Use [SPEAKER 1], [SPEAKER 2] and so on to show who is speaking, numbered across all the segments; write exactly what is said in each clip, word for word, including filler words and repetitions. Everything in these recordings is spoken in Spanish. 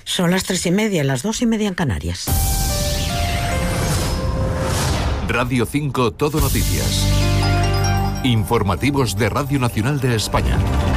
[SPEAKER 1] Son las tres y media, las dos y media en Canarias.
[SPEAKER 2] Radio cinco Todo Noticias. Informativos de Radio Nacional de España.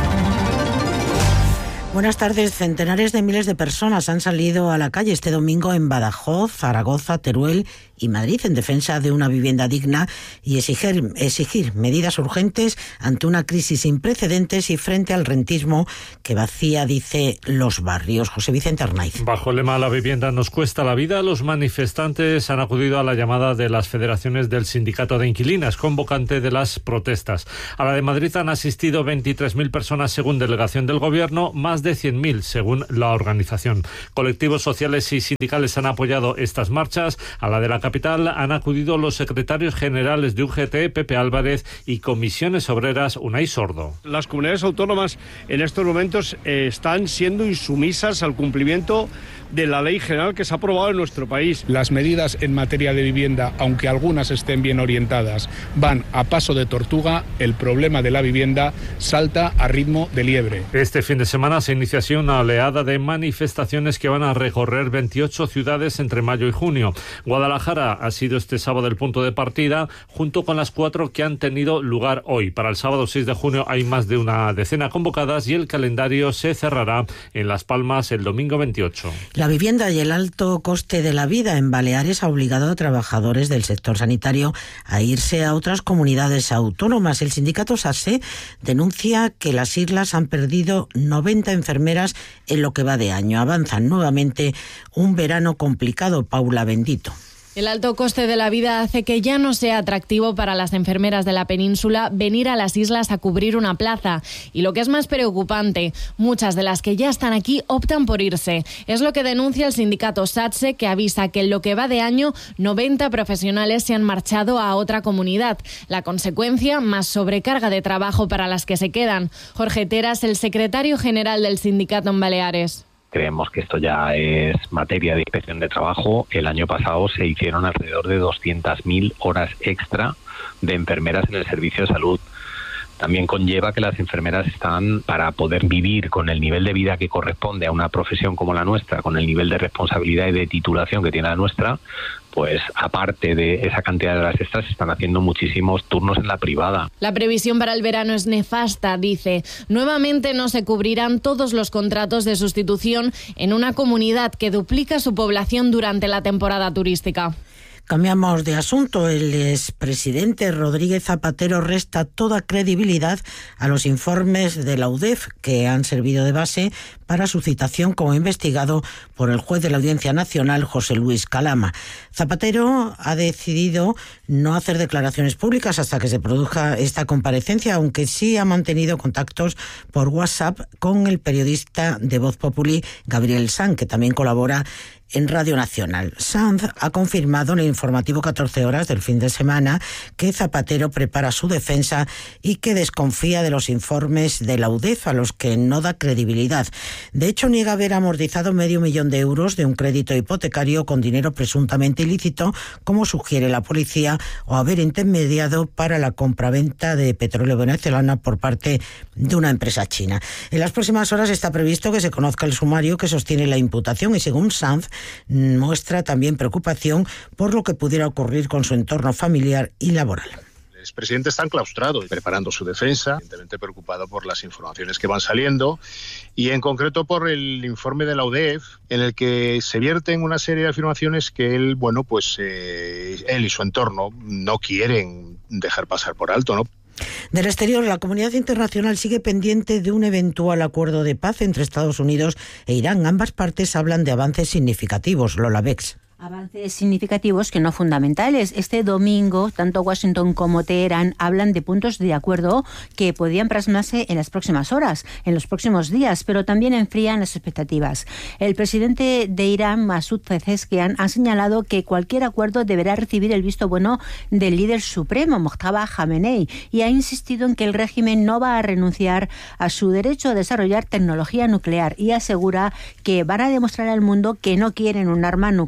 [SPEAKER 1] Buenas tardes. Centenares de miles de personas han salido a la calle este domingo en Badajoz, Zaragoza, Teruel y Madrid en defensa de una vivienda digna y exigir, exigir medidas urgentes ante una crisis sin precedentes y frente al rentismo que vacía, dice, los barrios. José Vicente Arnaiz.
[SPEAKER 3] Bajo el lema "La vivienda nos cuesta la vida", los manifestantes han acudido a la llamada de las federaciones del Sindicato de Inquilinas, convocante de las protestas. A la de Madrid han asistido veintitrés mil personas según delegación del Gobierno, más de cien mil según la organización. Colectivos sociales y sindicales han apoyado estas marchas. A la de la capital han acudido los secretarios generales de U G T, Pepe Álvarez, y Comisiones Obreras, Unai Sordo.
[SPEAKER 4] Las comunidades autónomas en estos momentos eh, están siendo insumisas al cumplimiento de la ley general que se ha aprobado en nuestro país.
[SPEAKER 5] Las medidas en materia de vivienda, aunque algunas estén bien orientadas, van a paso de tortuga. El problema de la vivienda salta a ritmo de liebre.
[SPEAKER 3] Este fin de semana se inicia así una oleada de manifestaciones que van a recorrer veintiocho ciudades entre mayo y junio. Guadalajara ha sido este sábado el punto de partida, junto con las cuatro que han tenido lugar hoy. Para el sábado seis de junio hay más de una decena convocadas y el calendario se cerrará en Las Palmas el domingo veintiocho.
[SPEAKER 1] La vivienda y el alto coste de la vida en Baleares ha obligado a trabajadores del sector sanitario a irse a otras comunidades autónomas. El sindicato SASE denuncia que las islas han perdido noventa enfermeras en lo que va de año. Avanzan nuevamente un verano complicado. Paula Bendito.
[SPEAKER 6] El alto coste de la vida hace que ya no sea atractivo para las enfermeras de la península venir a las islas a cubrir una plaza. Y lo que es más preocupante, muchas de las que ya están aquí optan por irse. Es lo que denuncia el sindicato SATSE, que avisa que en lo que va de año, noventa profesionales se han marchado a otra comunidad. La consecuencia, más sobrecarga de trabajo para las que se quedan. Jorge Teras, el secretario general del sindicato en Baleares.
[SPEAKER 7] Creemos que esto ya es materia de inspección de trabajo. El año pasado se hicieron alrededor de doscientas mil horas extra de enfermeras en el servicio de salud. También conlleva que las enfermeras están, para poder vivir con el nivel de vida que corresponde a una profesión como la nuestra, con el nivel de responsabilidad y de titulación que tiene la nuestra, pues aparte de esa cantidad de horas extras, se están haciendo muchísimos turnos en la privada.
[SPEAKER 6] La previsión para el verano es nefasta, dice. Nuevamente no se cubrirán todos los contratos de sustitución en una comunidad que duplica su población durante la temporada turística.
[SPEAKER 1] Cambiamos de asunto. El expresidente Rodríguez Zapatero resta toda credibilidad a los informes de la U D E F que han servido de base para su citación como investigado por el juez de la Audiencia Nacional, José Luis Calama. Zapatero ha decidido no hacer declaraciones públicas hasta que se produzca esta comparecencia, aunque sí ha mantenido contactos por WhatsApp con el periodista de Voz Populi, Gabriel Sanz, que también colabora en Radio Nacional. Sanz ha confirmado en el informativo catorce horas del fin de semana que Zapatero prepara su defensa y que desconfía de los informes de la U D E F a los que no da credibilidad. De hecho, niega haber amortizado medio millón de euros de un crédito hipotecario con dinero presuntamente ilícito, como sugiere la policía, o haber intermediado para la compraventa de petróleo venezolano por parte de una empresa china. En las próximas horas está previsto que se conozca el sumario que sostiene la imputación y, según Sanz, muestra también preocupación por lo que pudiera ocurrir con su entorno familiar y laboral.
[SPEAKER 8] El expresidente está enclaustrado, preparando su defensa, evidentemente preocupado por las informaciones que van saliendo y en concreto por el informe de la U D E F, en el que se vierten una serie de afirmaciones que él, bueno, pues eh, él y su entorno no quieren dejar pasar por alto, ¿no?
[SPEAKER 1] Del exterior, la comunidad internacional sigue pendiente de un eventual acuerdo de paz entre Estados Unidos e Irán. Ambas partes hablan de avances significativos. Lola Bex.
[SPEAKER 9] Avances significativos que no fundamentales. Este domingo, tanto Washington como Teherán hablan de puntos de acuerdo que podrían plasmarse en las próximas horas, en los próximos días, pero también enfrían las expectativas. El presidente de Irán, Masoud Pezeshkian, ha señalado que cualquier acuerdo deberá recibir el visto bueno del líder supremo, Mojtaba Khamenei, y ha insistido en que el régimen no va a renunciar a su derecho a desarrollar tecnología nuclear y asegura que van a demostrar al mundo que no quieren un arma nuclear.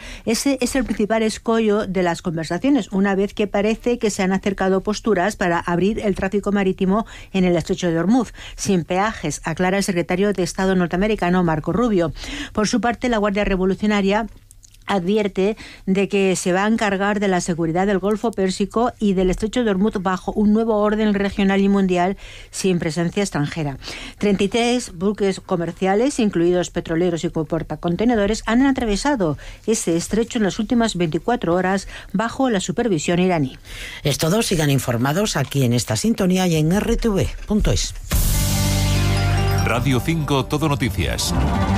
[SPEAKER 9] Ese es el principal escollo de las conversaciones, una vez que parece que se han acercado posturas para abrir el tráfico marítimo en el estrecho de Hormuz, sin peajes, aclara el secretario de Estado norteamericano Marco Rubio. Por su parte, la Guardia Revolucionaria advierte de que se va a encargar de la seguridad del Golfo Pérsico y del estrecho de Hormuz bajo un nuevo orden regional y mundial sin presencia extranjera. treinta y tres buques comerciales, incluidos petroleros y portacontenedores, han atravesado ese estrecho en las últimas veinticuatro horas bajo la supervisión iraní.
[SPEAKER 1] Es todo, sigan informados aquí en esta sintonía y en erre te ve punto es.
[SPEAKER 2] Radio cinco Todo Noticias.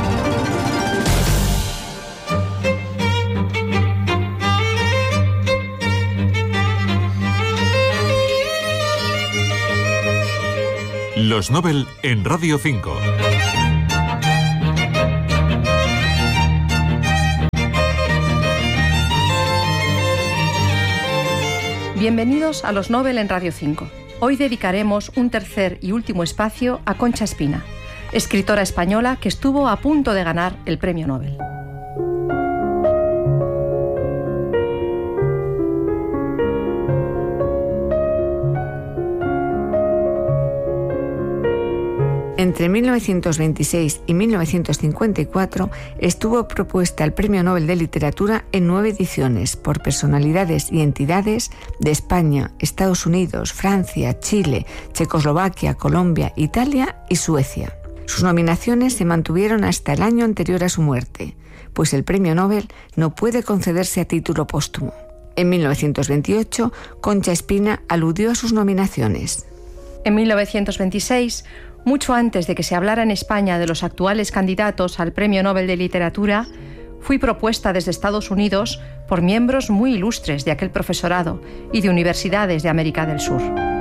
[SPEAKER 2] Los Nobel en Radio cinco.
[SPEAKER 10] Bienvenidos a Los Nobel en Radio cinco. Hoy dedicaremos un tercer y último espacio a Concha Espina, escritora española que estuvo a punto de ganar el Premio Nobel.
[SPEAKER 11] Entre mil novecientos veintiséis y mil novecientos cincuenta y cuatro estuvo propuesta al Premio Nobel de Literatura en nueve ediciones por personalidades y entidades de España, Estados Unidos, Francia, Chile, Checoslovaquia, Colombia, Italia y Suecia. Sus nominaciones se mantuvieron hasta el año anterior a su muerte, pues el Premio Nobel no puede concederse a título póstumo. En mil novecientos veintiocho, Concha Espina aludió a sus nominaciones.
[SPEAKER 10] En mil novecientos veintiséis, mucho antes de que se hablara en España de los actuales candidatos al Premio Nobel de Literatura, fui propuesta desde Estados Unidos por miembros muy ilustres de aquel profesorado y de universidades de América del Sur.